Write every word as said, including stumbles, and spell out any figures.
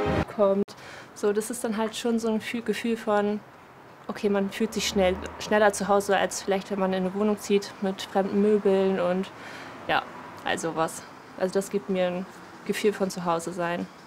kommt. So, das ist dann halt schon so ein Gefühl von, okay, man fühlt sich schnell, schneller zu Hause, als vielleicht, wenn man in eine Wohnung zieht mit fremden Möbeln und ja, all sowas. Also das gibt mir ein Gefühl von zu Hause sein.